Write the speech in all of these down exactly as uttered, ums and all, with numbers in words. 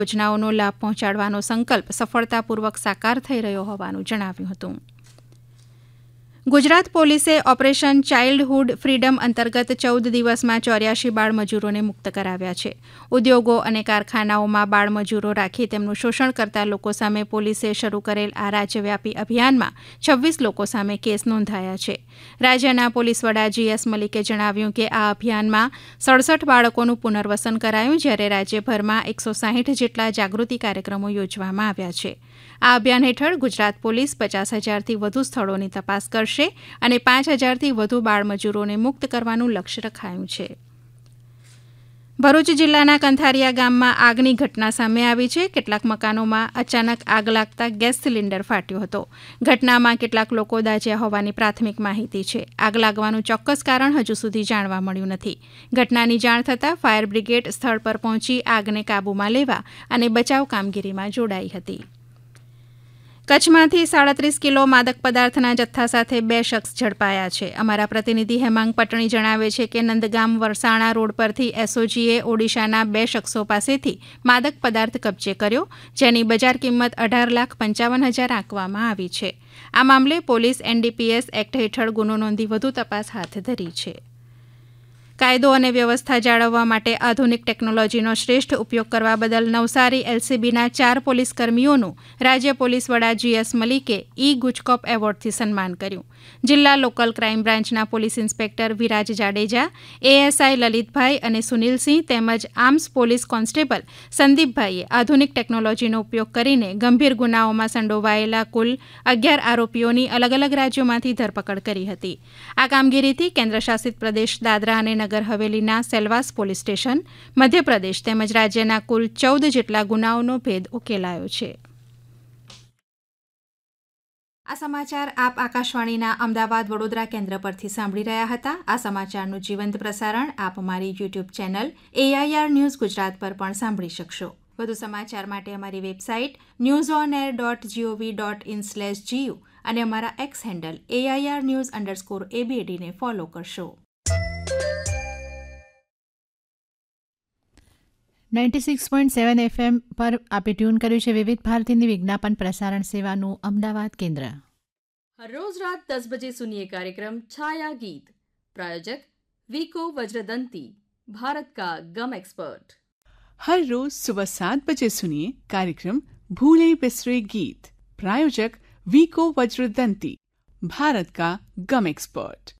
યોજનાઓનો લાભ પહોંચાડવાનો સંકલ્પ સફળતાપૂર્વક સાકાર થઈ રહ્યો હોવાનું જણાવ્યું હતું. ગુજરાત પોલીસે ઓપરેશન ચાઇલ્ડહુડ ફ્રીડમ અંતર્ગત ચૌદ દિવસમાં ચોર્યાસી બાળમજૂરોને મુક્ત કરાવ્યા છે. ઉદ્યોગો અને કારખાનાઓમાં બાળમજૂરો રાખી તેમનું શોષણ કરતા લોકો સામે પોલીસે શરૂ કરેલ આ રાજ્યવ્યાપી અભિયાનમાં છવ્વીસ લોકો સામે કેસ નોંધાયા છે. રાજ્યના પોલીસ વડા જી એસ મલિકે જણાવ્યું કે આ અભિયાનમાં સડસઠ બાળકોનું પુનર્વસન કરાયું, જ્યારે રાજ્યભરમાં એકસો સાહીઠ જેટલા જાગૃતિ કાર્યક્રમો યોજવામાં આવ્યા છે. આ અભિયાન હેઠળ ગુજરાત પોલીસ પચાસ હજારથી વધુ સ્થળોની તપાસ કરશે અને પાંચ હજારથી વધુ બાળમજૂરોને મુક્ત કરવાનું લક્ષ્ય રખાયું છે. ભરૂચ જિલ્લાના કંથારિયા ગામમાં આગની ઘટના સામે આવી છે. કેટલાક મકાનોમાં અચાનક આગ લાગતા ગેસ સિલિન્ડર ફાટ્યો હતો. ઘટનામાં કેટલાક લોકો દાઝ્યા હોવાની પ્રાથમિક માહિતી છે. આગ લાગવાનું ચોક્કસ કારણ હજુ સુધી જાણવા મળ્યું નથી. ઘટનાની જાણ થતાં ફાયર બ્રિગેડ સ્થળ પર પહોંચી આગને કાબૂમાં લેવા અને બચાવ કામગીરીમાં જોડાઈ હતી. કચ્છમાંથી સાડત્રીસ કિલો માદક પદાર્થના જથ્થા સાથે બે શખ્સ ઝડપાયા છે. અમારા પ્રતિનિધિ હેમાંગ પટણી જણાવે છે કે નંદગામ વરસાણા રોડ પરથી એસઓજીએ ઓડિશાના બે શખ્સો પાસેથી માદક પદાર્થ કબજે કર્યો, જેની બજાર કિંમત અઢાર લાખ પંચાવન હજાર આંકવામાં આવી છે. આ મામલે પોલીસ એનડીપીએસ એક્ટ હેઠળ ગુનો નોંધી વધુ તપાસ હાથ ધરી છે. કાયદો અને વ્યવસ્થા જાળવવા માટે આધુનિક ટેકનોલોજીનો શ્રેષ્ઠ ઉપયોગ કરવા બદલ નવસારી એલસીબીના ચાર પોલીસ કર્મીઓનું રાજ્ય પોલીસ વડા જી એસ મલિકે ઈ ગુજકોપ એવોર્ડથી સન્માન કર્યું. જિલ્લા લોકલ ક્રાઇમ બ્રાન્ચના police inspector Viraj Jadeja, ASI Lalitbhai અને સુનિલસિંહ તેમજ આર્મ્સ પોલીસ કોન્સ્ટેબલ સંદીપભાઈએ આધુનિક ટેકનોલોજીનો ઉપયોગ કરીને ગંભીર ગુનાઓમાં સંડોવાયેલા કુલ અગિયાર આરોપીઓની અલગ અલગ રાજ્યોમાંથી ધરપકડ કરી હતી. આ કામગીરીથી કેન્દ્રશાસિત પ્રદેશ દાદરા અને નગર હવેલીના સેલવાસ પોલીસ સ્ટેશન, મધ્યપ્રદેશ તેમજ રાજ્યના કુલ ચૌદ જેટલા ગુનાઓનો ભેદ ઉકેલાયો છે. આ સમાચાર આપ આકાશવાણીના અમદાવાદ વડોદરા કેન્દ્ર પરથી સાંભળી રહ્યા હતા. આ સમાચારનું જીવંત પ્રસારણ આપ અમારી YouTube channel AIR news Gujarat પર પણ સાંભળી શકશો. વધુ સમાચાર માટે અમારી website news on air dot GOV dot in slash GU અને અમારા x handle AIR news underscore એબીએડીને follow કરશો. Ninety six point seven FM પર આપે ટ્યુન કર્યું છે વિવિધ ભારતીની વિજ્ઞાપન પ્રસારણ સેવાનું અમદાવાદ કેન્દ્ર. हर रोज रात दस बजे सुनिए कार्यक्रम छाया गीत. प्रायोजक वीको वज्रदंती, भारत का गम एक्सपर्ट. हर रोज सुबह सात बजे सुनिए कार्यक्रम भूले बिसरे गीत. प्रायोजक वीको वज्रदंती, भारत का गम एक्सपर्ट.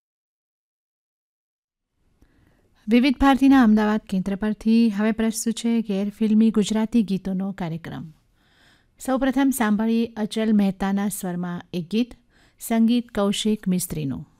વિવિધ ભારતીના અમદાવાદ કેન્દ્ર પરથી હવે પ્રસ્તુત છે ગેરફિલ્મી ગુજરાતી ગીતોનો કાર્યક્રમ. સૌપ્રથમ સાંભળીએ અચલ મહેતાના સ્વરમાં એક ગીત, સંગીત કૌશિક મિસ્ત્રીનું.